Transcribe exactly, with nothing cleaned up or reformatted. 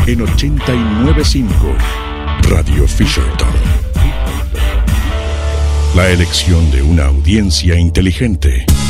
en ochenta y nueve punto cinco. Radio Fisherton. La elección de una audiencia inteligente.